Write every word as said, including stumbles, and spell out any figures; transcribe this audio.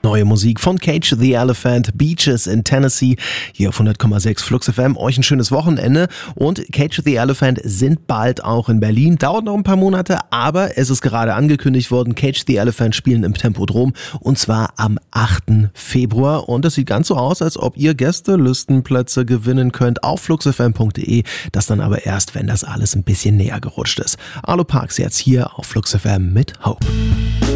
Neue Musik von Cage the Elephant, Beaches in Tennessee, hier auf hundert Komma sechs Flux F M. Euch ein schönes Wochenende und Cage the Elephant sind bald auch in Berlin. Dauert noch ein paar Monate, aber es ist gerade angekündigt worden, Cage the Elephant spielen im Tempodrom und zwar am achten Februar. Und es sieht ganz so aus, als ob ihr Gästelistenplätze gewinnen könnt auf fluxfm punkt de. Das dann aber erst, wenn das alles ein bisschen näher gerutscht ist. Arlo Parks jetzt hier auf Flux F M mit Hope.